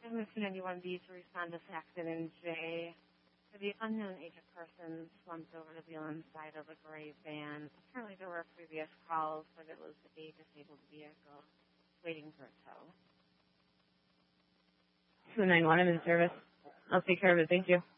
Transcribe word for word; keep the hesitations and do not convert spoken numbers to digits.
I'm two ninety-one B to respond to Saxon and J. The unknown aged person slumped over to the inside of a gray van. Apparently there were previous calls, but it was a disabled vehicle waiting for a tow. two nine one, I'm in service. I'll take care of it. Thank you.